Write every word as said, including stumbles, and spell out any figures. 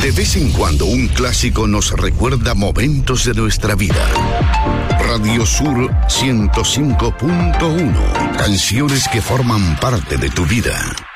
De vez en cuando un clásico nos recuerda momentos de nuestra vida. Radio Sur ciento cinco punto uno. Canciones que forman parte de tu vida.